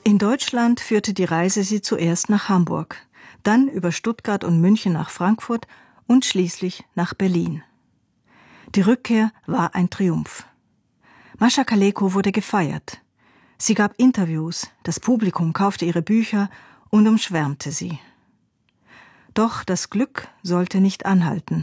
In Deutschland führte die Reise sie zuerst nach Hamburg, dann über Stuttgart und München nach Frankfurt und schließlich nach Berlin. Die Rückkehr war ein Triumph. Mascha Kaleko wurde gefeiert. Sie gab Interviews, das Publikum kaufte ihre Bücher und umschwärmte sie. Doch das Glück sollte nicht anhalten.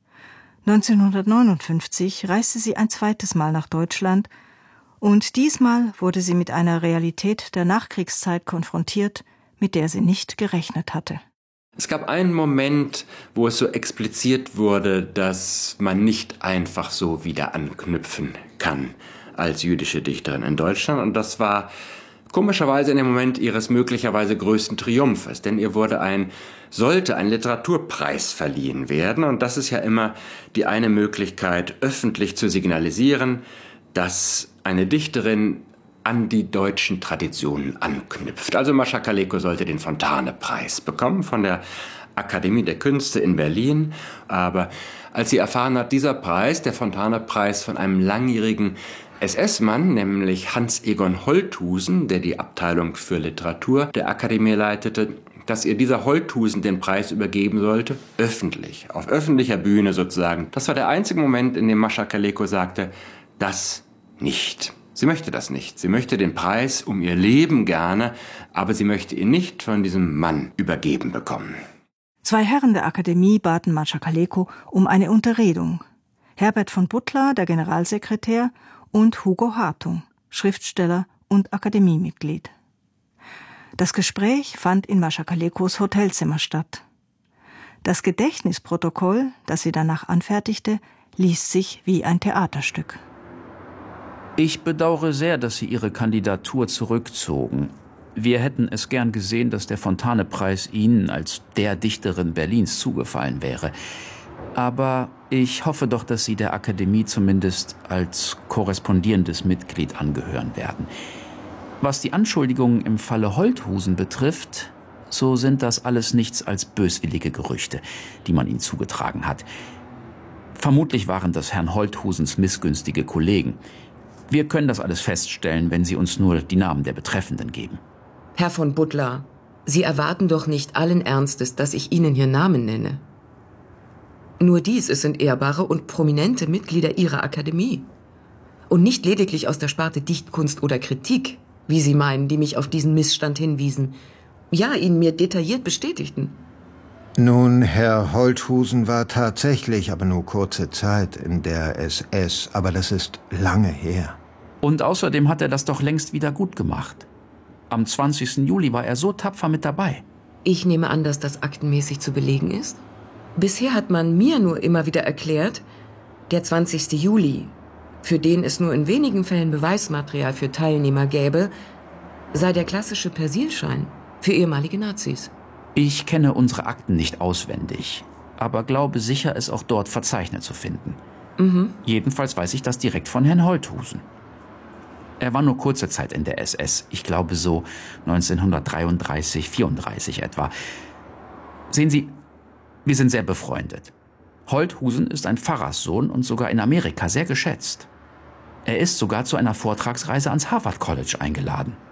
1959 reiste sie ein zweites Mal nach Deutschland und diesmal wurde sie mit einer Realität der Nachkriegszeit konfrontiert, mit der sie nicht gerechnet hatte. Es gab einen Moment, wo es so expliziert wurde, dass man nicht einfach so wieder anknüpfen kann als jüdische Dichterin in Deutschland. Und das war komischerweise in dem Moment ihres möglicherweise größten Triumphes. Denn ihr sollte ein Literaturpreis verliehen werden. Und das ist ja immer die eine Möglichkeit, öffentlich zu signalisieren, dass eine Dichterin an die deutschen Traditionen anknüpft. Also Mascha Kaleko sollte den Fontane-Preis bekommen von der Akademie der Künste in Berlin. Aber als sie erfahren hat, dieser Preis, der Fontane-Preis von einem langjährigen SS-Mann, nämlich Hans-Egon Holthusen, der die Abteilung für Literatur der Akademie leitete, dass ihr dieser Holthusen den Preis übergeben sollte, öffentlich, auf öffentlicher Bühne sozusagen. Das war der einzige Moment, in dem Mascha Kaleko sagte, das nicht. Sie möchte das nicht. Sie möchte den Preis um ihr Leben gerne, aber sie möchte ihn nicht von diesem Mann übergeben bekommen. Zwei Herren der Akademie baten Mascha Kaleko um eine Unterredung. Herbert von Butler, der Generalsekretär, und Hugo Hartung, Schriftsteller und Akademiemitglied. Das Gespräch fand in Mascha Kalekos Hotelzimmer statt. Das Gedächtnisprotokoll, das sie danach anfertigte, liest sich wie ein Theaterstück. Ich bedauere sehr, dass Sie Ihre Kandidatur zurückzogen. Wir hätten es gern gesehen, dass der Fontane-Preis Ihnen als der Dichterin Berlins zugefallen wäre. Aber ich hoffe doch, dass Sie der Akademie zumindest als korrespondierendes Mitglied angehören werden. Was die Anschuldigungen im Falle Holthusen betrifft, so sind das alles nichts als böswillige Gerüchte, die man Ihnen zugetragen hat. Vermutlich waren das Herrn Holthusens missgünstige Kollegen. Wir können das alles feststellen, wenn Sie uns nur die Namen der Betreffenden geben. Herr von Butler, Sie erwarten doch nicht allen Ernstes, dass ich Ihnen hier Namen nenne. Nur es sind ehrbare und prominente Mitglieder Ihrer Akademie. Und nicht lediglich aus der Sparte Dichtkunst oder Kritik, wie Sie meinen, die mich auf diesen Missstand hinwiesen. Ja, ihn mir detailliert bestätigten. Nun, Herr Holthusen war tatsächlich aber nur kurze Zeit in der SS, aber das ist lange her. Und außerdem hat er das doch längst wieder gut gemacht. Am 20. Juli war er so tapfer mit dabei. Ich nehme an, dass das aktenmäßig zu belegen ist. Bisher hat man mir nur immer wieder erklärt, der 20. Juli, für den es nur in wenigen Fällen Beweismaterial für Teilnehmer gäbe, sei der klassische Persilschein für ehemalige Nazis. Ich kenne unsere Akten nicht auswendig, aber glaube sicher, es auch dort verzeichnet zu finden. Jedenfalls weiß ich das direkt von Herrn Holthusen. Er war nur kurze Zeit in der SS, ich glaube so 1933, 34 etwa. Sehen Sie, wir sind sehr befreundet. Holthusen ist ein Pfarrerssohn und sogar in Amerika sehr geschätzt. Er ist sogar zu einer Vortragsreise ans Harvard College eingeladen.